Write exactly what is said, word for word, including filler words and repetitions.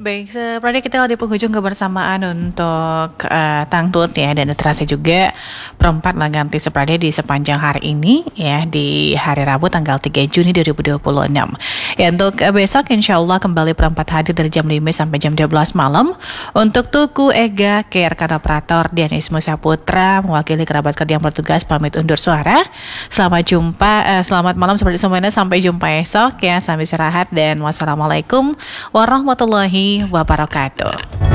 Baik, seperti kita di penghujung kebersamaan untuk uh, Tangtut ya, dan terasa juga perempat ganti seperti di sepanjang hari ini ya, di hari Rabu tanggal tiga Juni dua ribu dua puluh enam. Ya, untuk uh, besok insya Allah kembali perempat hadir dari jam lima sampai jam dua belas malam. Untuk Tuku Ega, Care Rekan Operator, Dianis Musa Putra mewakili kerabat kerja yang bertugas pamit undur suara. Selamat jumpa, uh, selamat malam seperti semuanya, sampai jumpa esok ya, sampai istirahat dan wassalamualaikum warahmatullahi wabarakatuh.